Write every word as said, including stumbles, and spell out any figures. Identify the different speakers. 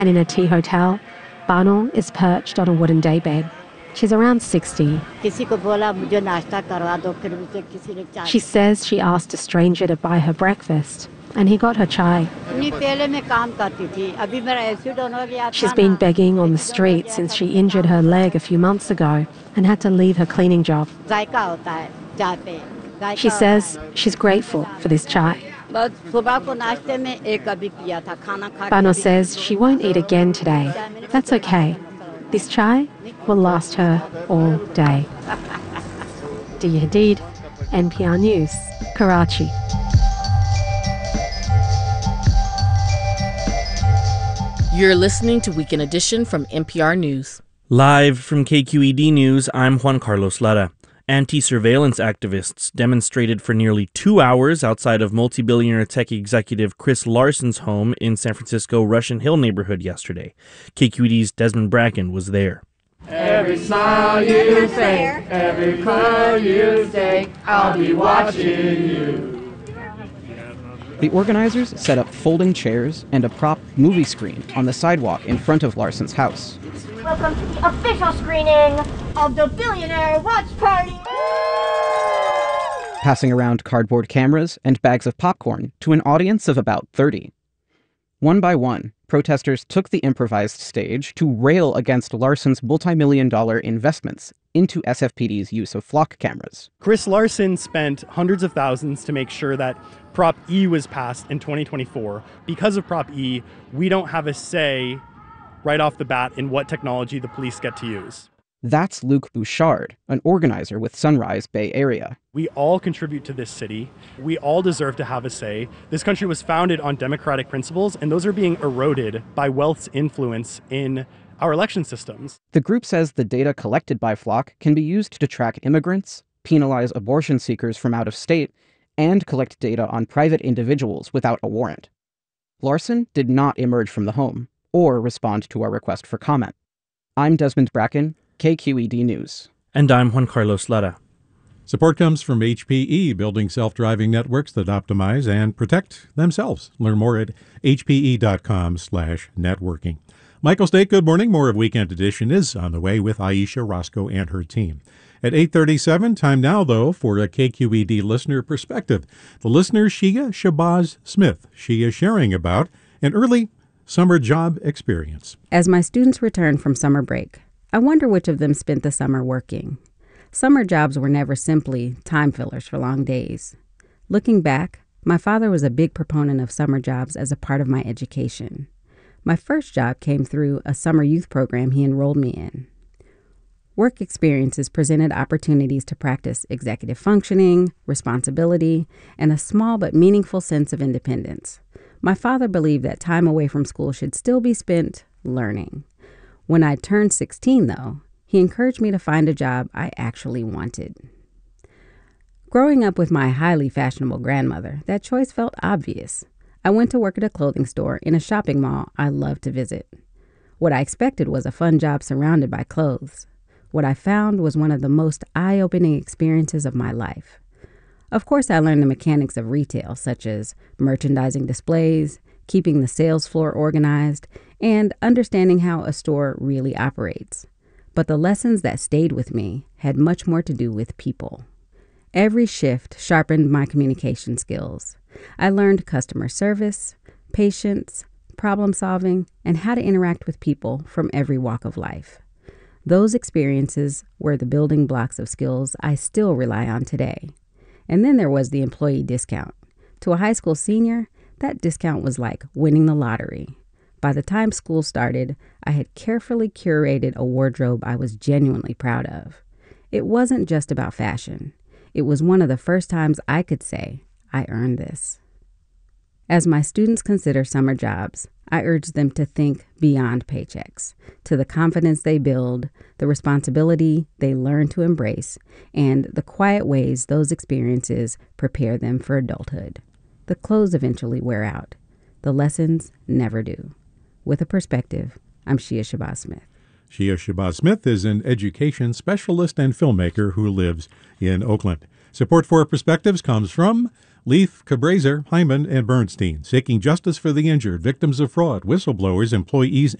Speaker 1: And in a tea hotel, Bano is perched on a wooden daybed. She's around sixty. She says she asked a stranger to buy her breakfast, and he got her chai. She's been begging on the street since she injured her leg a few months ago and had to leave her cleaning job. She says she's grateful for this chai. Bano says she won't eat again today. That's okay. This chai will last her all day. Dia Hadid, N P R News, Karachi.
Speaker 2: You're listening to Weekend Edition from N P R News.
Speaker 3: Live from K Q E D News, I'm Juan Carlos Lara. Anti-surveillance activists demonstrated for nearly two hours outside of multi-billionaire tech executive Chris Larson's home in San Francisco Russian Hill neighborhood yesterday. K Q E D's Desmond Bracken was there.
Speaker 4: Every smile you say, every color you take, I'll be watching you.
Speaker 5: The organizers set up folding chairs and a prop movie screen on the sidewalk in front of Larson's house.
Speaker 6: Welcome to the official screening of the Billionaire Watch Party!
Speaker 5: Passing around cardboard cameras and bags of popcorn to an audience of about thirty. One by one, protesters took the improvised stage to rail against Larson's multi-million dollar investments into S F P D's use of flock cameras.
Speaker 7: Chris Larson spent hundreds of thousands to make sure that Prop E was passed in twenty twenty-four. Because of Prop E, we don't have a say right off the bat in what technology the police get to use.
Speaker 5: That's Luke Bouchard, an organizer with Sunrise Bay Area.
Speaker 7: We all contribute to this city. We all deserve to have a say. This country was founded on democratic principles, and those are being eroded by wealth's influence in our election systems.
Speaker 5: The group says the data collected by Flock can be used to track immigrants, penalize abortion seekers from out of state, and collect data on private individuals without a warrant. Larson did not emerge from the home or respond to our request for comment. I'm Desmond Bracken, K Q E D News.
Speaker 3: And I'm Juan Carlos Lara.
Speaker 8: Support comes from H P E, building self-driving networks that optimize and protect themselves. Learn more at hpe.com slash networking. Michael State, good morning. More of Weekend Edition is on the way with Aisha Roscoe and her team. At eight thirty-seven, time now, though, for a K Q E D listener perspective. The listener, Shia Shabazz Smith. She is sharing about an early summer job experience.
Speaker 9: As my students return from summer break, I wonder which of them spent the summer working. Summer jobs were never simply time fillers for long days. Looking back, my father was a big proponent of summer jobs as a part of my education. My first job came through a summer youth program he enrolled me in. Work experiences presented opportunities to practice executive functioning, responsibility, and a small but meaningful sense of independence. My father believed that time away from school should still be spent learning. When I turned sixteen, though, he encouraged me to find a job I actually wanted. Growing up with my highly fashionable grandmother, that choice felt obvious. I went to work at a clothing store in a shopping mall I loved to visit. What I expected was a fun job surrounded by clothes. What I found was one of the most eye-opening experiences of my life. Of course, I learned the mechanics of retail, such as merchandising displays, keeping the sales floor organized, and understanding how a store really operates. But the lessons that stayed with me had much more to do with people. Every shift sharpened my communication skills. I learned customer service, patience, problem solving, and how to interact with people from every walk of life. Those experiences were the building blocks of skills I still rely on today. And then there was the employee discount. To a high school senior, that discount was like winning the lottery. By the time school started, I had carefully curated a wardrobe I was genuinely proud of. It wasn't just about fashion. It was one of the first times I could say, I earned this. As my students consider summer jobs, I urge them to think beyond paychecks, to the confidence they build, the responsibility they learn to embrace, and the quiet ways those experiences prepare them for adulthood. The clothes eventually wear out. The lessons never do. With a perspective, I'm Shia Shabazz Smith.
Speaker 8: Shia Shabazz Smith is an education specialist and filmmaker who lives in Oakland. Support for Perspectives comes from Leaf, Cabraser, Hyman, and Bernstein, seeking justice for the injured, victims of fraud, whistleblowers, employees,